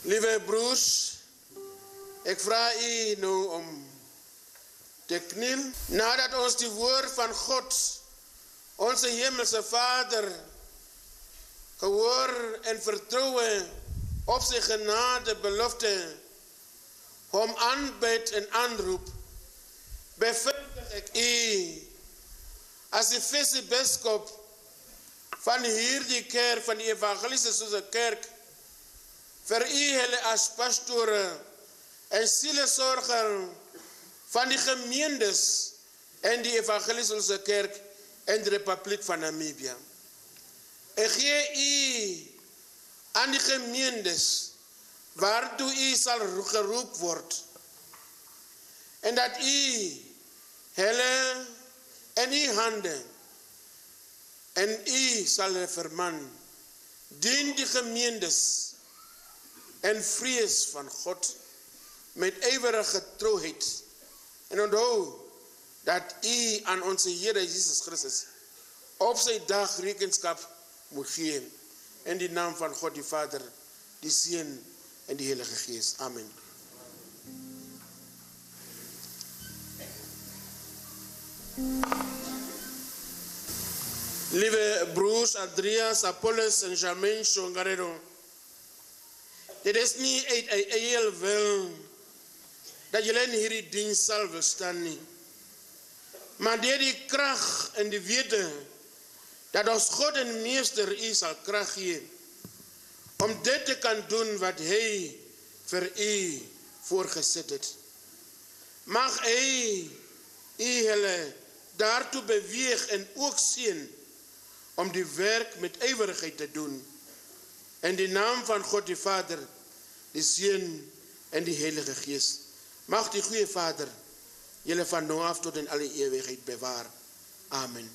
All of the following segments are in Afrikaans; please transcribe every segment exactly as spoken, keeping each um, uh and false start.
Lieve broers, ek vra u nou om te kniel, nadat ons die woord van God, onze hemelse Vader, gehoor en vertrouwe op sy genade belofte, hom aanbid en aanroep, bevestig ek u, as die visie biskop van hierdie kerk, van die evangelische kerk, vir u hulle as pastore en sielesorger van die gemeendes en die evangelische kerk en die Republiek van Namibia. Ek gee u aan die gemeendes waartoe u sal geroep word en dat u hulle in u hande en u sal verman, dien die gemeendes en vrees van God met ywerige trouheid en onthou dat u aan onze Here Jesus Christus op sy dag rekenskap moet gee in die naam van God die Vader, die Seun en die Heilige Gees. Amen. Lieve broers Andreas, Apollos en Jermaine Chongarero, dit is nie uit eie wil dat julle in hierdie diens sal verstaan nie, maar deur die krag en die wete dat ons God en Meester u sal krag gee om dit te kan doen wat hy vir u voorgesit het. Mag hy u hulle daartoe beweeg en ook seën om die werk met ywerigheid te doen in die naam van God die Vader, die Seun en die Heilige Gees. Mag die goeie Vader julle van nou af tot in alle ewigheid bewaar. Amen.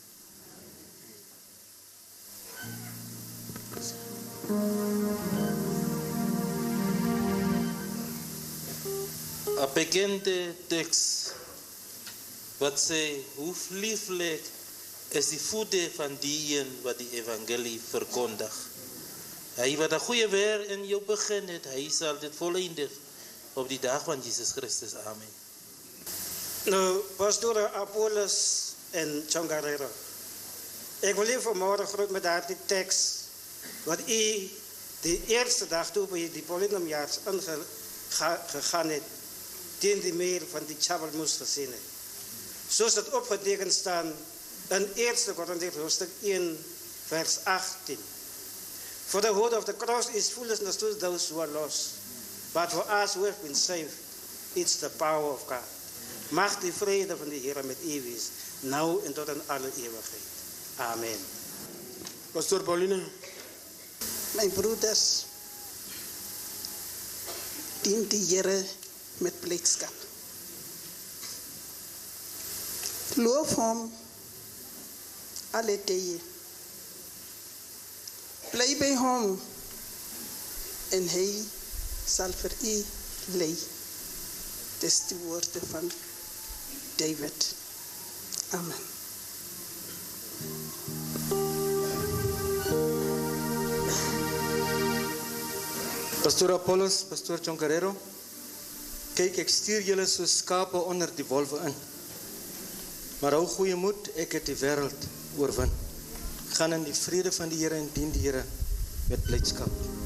Een bekende tekst wat sê, hoe lieflijk is die voete van die een wat die evangelie verkondig. Hy wat 'n goeie werk in jou begin het, hy sal dit voleindig op die dag van Jesus Christus. Amen. Nou, Pastor Apollos en Chongarero, ek wil hier vanmorgen groot met daardie tekst, wat u die eerste dag toe by die polynomjaars ingegaan het, teen die meer van die Chabal moest gesien het. Soos dit opgeteken staan in eerste Korintiërs hoofstuk een vers achttien. For the word of the cross is foolishness to those who are lost, but for us who have been saved, it's the power of God. Mag die vrede van die Here met u wees, nou en tot in alle ewigheid. Amen. Pastor Paulina. Mijn broeders, dien die Here met blijdschap. Loof hom alle tye. Bly by hom en hy sal vir u lei. Dis die woorde van David. Amen. Pastor Apollos, Pastor Chongarero, kyk, ek stuur julle so skape onder die wolwe in. Maar hou goeie moed, ek het die wêreld oorwin. Gaan in die vrede van die Here en dien die Here met blydskap.